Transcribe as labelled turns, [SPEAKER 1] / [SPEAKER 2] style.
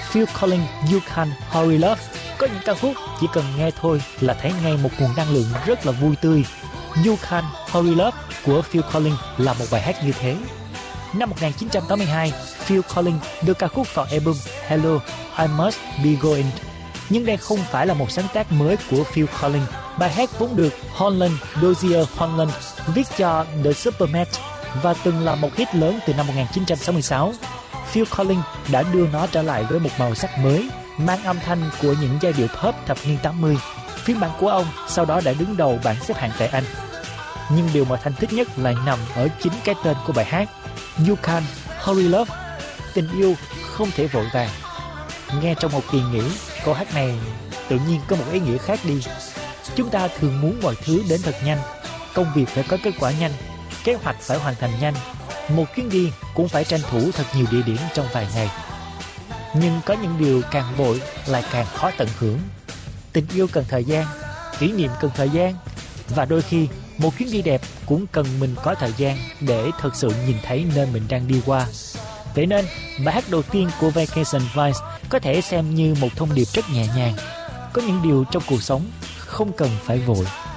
[SPEAKER 1] Phil Collins You Can Hurry Love. Có những ca khúc chỉ cần nghe thôi là thấy ngay một nguồn năng lượng rất là vui tươi. You Can Hurry Love của Phil Collins là một bài hát như thế. Năm 1982, Phil Collins đưa ca khúc vào album Hello, I Must Be Going. Nhưng đây không phải là một sáng tác mới của Phil Collins. Bài hát vốn được Holland Dozier Holland viết cho The Supermats và từng là một hit lớn từ năm 1966. Phil Collins đã đưa nó trở lại với một màu sắc mới, mang âm thanh của những giai điệu pop thập niên 80. Phiên bản của ông sau đó đã đứng đầu bảng xếp hạng tại Anh. Nhưng điều mà Thanh thích nhất lại nằm ở chính cái tên của bài hát, You Can Hurry Love. Tình yêu không thể vội vàng. Nghe trong một kỳ nghỉ, câu hát này tự nhiên có một ý nghĩa khác đi. Chúng ta thường muốn mọi thứ đến thật nhanh, công việc phải có kết quả nhanh, kế hoạch phải hoàn thành nhanh, một chuyến đi cũng phải tranh thủ thật nhiều địa điểm trong vài ngày. Nhưng có những điều càng vội lại càng khó tận hưởng. Tình yêu cần thời gian, kỷ niệm cần thời gian, và đôi khi một chuyến đi đẹp cũng cần mình có thời gian để thực sự nhìn thấy nơi mình đang đi qua. Vậy nên, bài hát đầu tiên của Vacation Vibes có thể xem như một thông điệp rất nhẹ nhàng. Có những điều trong cuộc sống không cần phải vội.